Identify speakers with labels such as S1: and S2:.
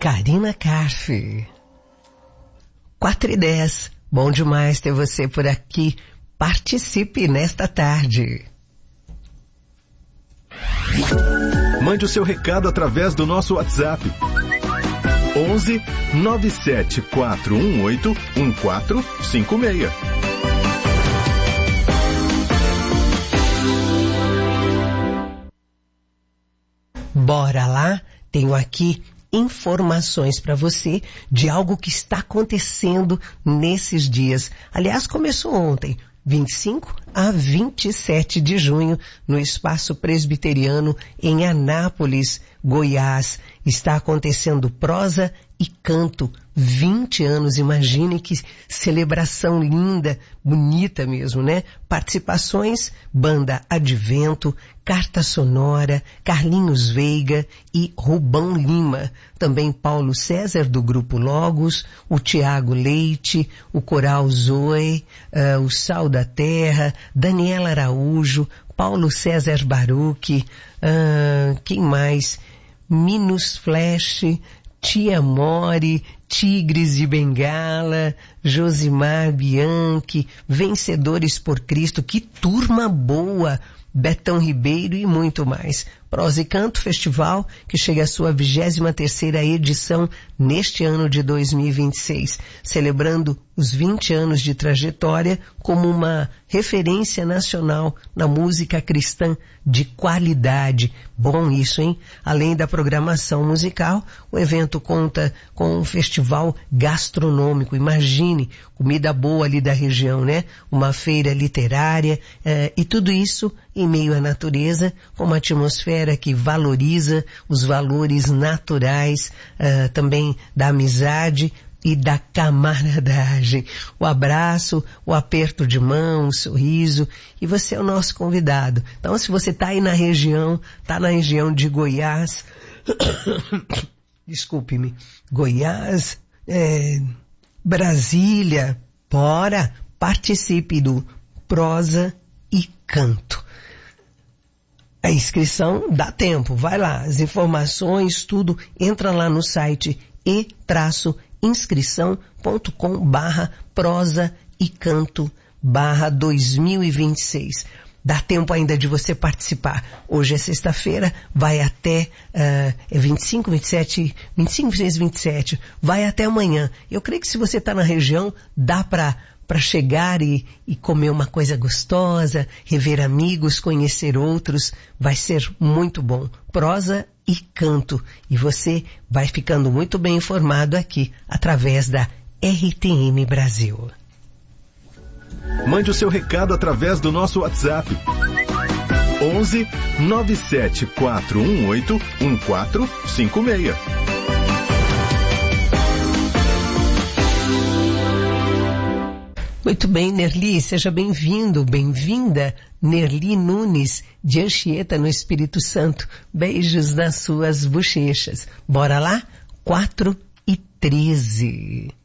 S1: Karina Karf. 4:10. Bom demais ter você por aqui. Participe nesta tarde.
S2: Mande o seu recado através do nosso WhatsApp. 11 97418 1456.
S1: Bora lá, tenho aqui informações para você de algo que está acontecendo nesses dias. Aliás, começou ontem, 25 a 27 de junho, no Espaço Presbiteriano em Anápolis, Goiás. Está acontecendo prosa e canto. 20 anos, imagine que celebração linda, bonita mesmo, né? Participações, Banda Advento, Carta Sonora, Carlinhos Veiga e Rubão Lima. Também Paulo César do Grupo Logos, o Tiago Leite, o Coral Zoe, o Sal da Terra, Daniela Araújo, Paulo César Baruch, quem mais? Minus Flash, Tia Mori, Tigres de Bengala, Josimar Bianchi, Vencedores por Cristo, que turma boa, Betão Ribeiro e muito mais. Prosa e Canto Festival, que chega à sua 23ª edição neste ano de 2026, celebrando os 20 anos de trajetória como uma referência nacional na música cristã de qualidade. Bom isso, hein? Além da programação musical, o evento conta com um festival gastronômico. Imagine, comida boa ali da região, né? Uma feira literária, e tudo isso em meio à natureza, com uma atmosfera que valoriza os valores naturais, também da amizade e da camaradagem. O abraço, o aperto de mão, o sorriso, e você é o nosso convidado. Então, se você está aí na região de Goiás, desculpe-me, Goiás, Brasília, bora, participe do Prosa e Canto. A inscrição dá tempo, vai lá, as informações, tudo, entra lá no site e-inscrição.com/prosa e canto/2026. Dá tempo ainda de você participar. Hoje é sexta-feira, vai até 25, 26, 27, vai até amanhã. Eu creio que se você está na região, dá para chegar e comer uma coisa gostosa, rever amigos, conhecer outros, vai ser muito bom. Prosa e canto. E você vai ficando muito bem informado aqui, através da RTM Brasil.
S2: Mande o seu recado através do nosso WhatsApp. 11 97418 1456.
S1: Muito bem, Nerli, seja bem-vindo, bem-vinda, Nerli Nunes, de Anchieta, no Espírito Santo. Beijos nas suas bochechas. Bora lá? 4:13.